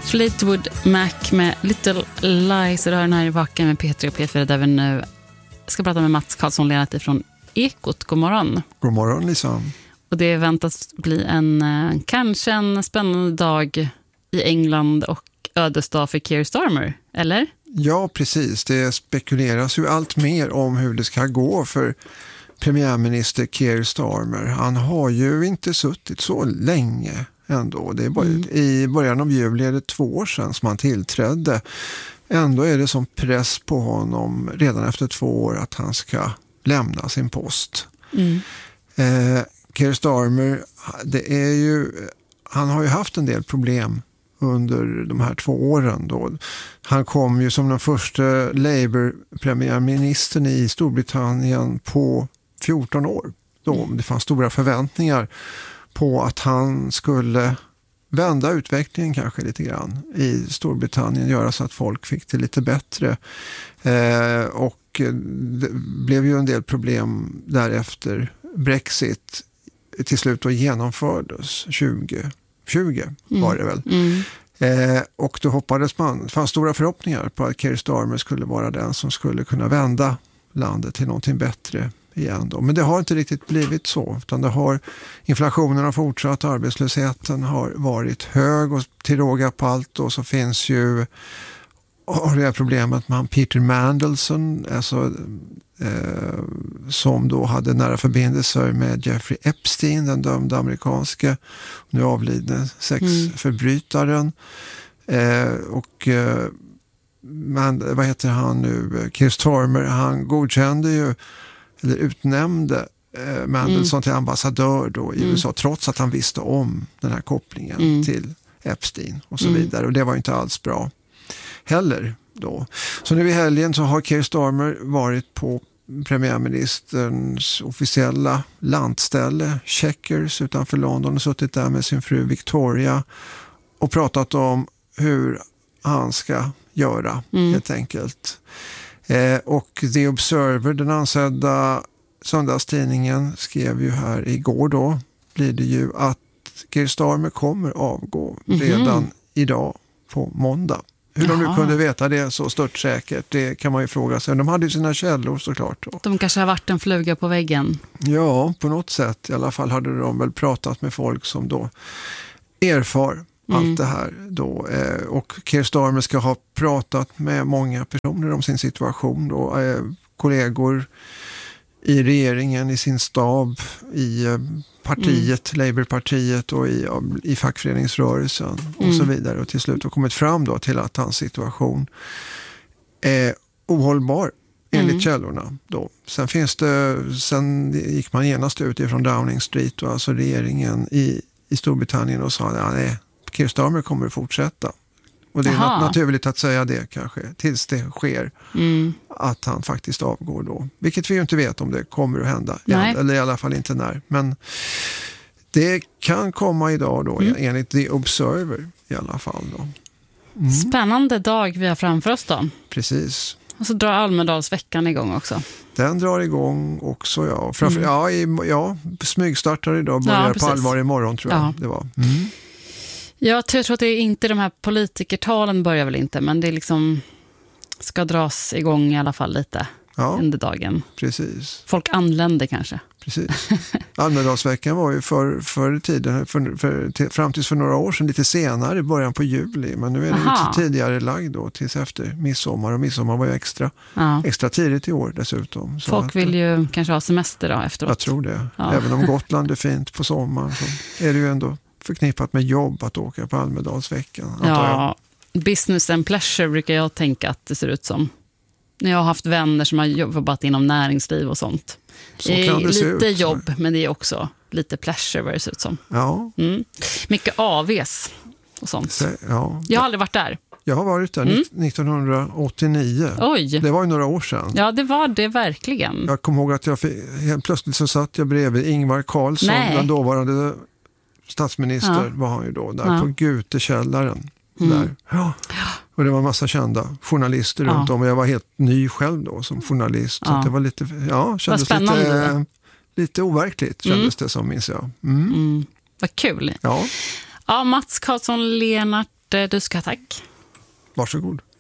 Fleetwood Mac med Little Lies. Och det har den här i Vaken med P3 och P4 där vi nu ska prata med Mats Karlsson Lenart ifrån Ekot. God morgon. God morgon, Lisa. Och det väntas bli kanske en spännande dag i England och ödesdag för Keir Starmer, eller? Ja, precis. Det spekuleras ju allt mer om hur det ska gå för premiärminister Keir Starmer. Han har ju inte suttit så länge ändå. Det är bara, i början av juli är det 2 år sedan som han tillträdde. Ändå är det som press på honom redan efter 2 år att han ska lämna sin post. Keir Starmer, han har ju haft en del problem under de här 2 åren då. Han kom ju som den första Labour-premiärministern i Storbritannien på 14 år. Då det fanns stora förväntningar på att han skulle vända utvecklingen kanske lite grann i Storbritannien, göra så att folk fick det lite bättre. Och det blev ju en del problem därefter. Brexit till slut då genomfördes 2020 var det väl. Och då hoppades man, det fanns stora förhoppningar på att Keir Starmer skulle vara den som skulle kunna vända landet till någonting bättre igen då. Men det har inte riktigt blivit så, utan inflationen har fortsatt, arbetslösheten har varit hög och till råga på allt och så finns ju det här problemet med Peter Mandelson, alltså, som då hade nära förbindelser med Jeffrey Epstein, den dömda amerikanske, nu avlidne sexförbrytaren. Men vad heter han nu? Keir Starmer, han godkände ju eller utnämnde Mandelson till ambassadör då i USA, trots att han visste om den här kopplingen till Epstein och så vidare. Och det var inte alls bra heller då. Så nu i helgen så har Keir Starmer varit på premiärministerns officiella landställe Chequers utanför London och suttit där med sin fru Victoria och pratat om hur han ska göra helt enkelt. Och The Observer, den ansedda söndagstidningen, skrev ju här igår då, blir det ju att Keir Starmer kommer avgå redan idag på måndag. Hur de nu kunde veta det så stört säkert, det kan man ju fråga sig. De hade ju sina källor såklart då. De kanske har varit en fluga på väggen. Ja, på något sätt. I alla fall hade de väl pratat med folk som då erfar allt det här då. Och Keir Starmer ska ha pratat med många personer om sin situation då. Kollegor i regeringen, i sin stab, i partiet, Labourpartiet och i fackföreningsrörelsen och så vidare. Och till slut har kommit fram då till att hans situation är ohållbar enligt källorna då. Sen gick man genast ut ifrån Downing Street och alltså regeringen i Storbritannien och sa att Keir Starmer kommer att fortsätta. Och det är naturligt att säga det kanske tills det sker att han faktiskt avgår då. Vilket vi ju inte vet om det kommer att hända. Eller i alla fall inte när. Men det kan komma idag då enligt The Observer i alla fall då. Spännande dag vi har framför oss då. Precis. Och så drar Almedalsveckan igång också. Den drar igång också, ja. Smygstartar idag, börjar på allvar imorgon tror jag det var. Jag tror att det är inte de här politikertalen börjar väl inte, men det liksom ska dras igång i alla fall lite under dagen. Precis. Folk anländer kanske. Precis. Almedalsveckan var ju förr i tiden, fram tills för några år sedan, lite senare i början på juli. Men nu är det lite tidigare lagd då, tills efter midsommar. Och midsommar var ju extra tidigt i år dessutom. Så folk vill ju kanske ha semester då efteråt. Jag tror det. Även om Gotland är fint på sommaren så är det ju ändå förknippat med jobb att åka på Almedalsveckan. Ja, business and pleasure brukar jag tänka att det ser ut som. När jag har haft vänner som har jobbat inom näringsliv och sånt. Så det är lite jobb, men det är också lite pleasure vad det ser ut som. Ja. Mycket AVs och sånt. Jag har aldrig varit där. Jag har varit där 1989. Oj. Det var ju några år sedan. Ja, det var det verkligen. Jag kommer ihåg att helt plötsligt så satt jag bredvid Ingvar Carlsson, den dåvarande statsminister var han ju då, där på Gutekällaren. Där. Ja. Och det var en massa kända journalister runt om och jag var helt ny själv då som journalist. Så det var lite, kändes lite overkligt kändes det som, minns jag. Vad kul. Ja. Mats Karlsson Lenart Du ska ha tack. Varsågod.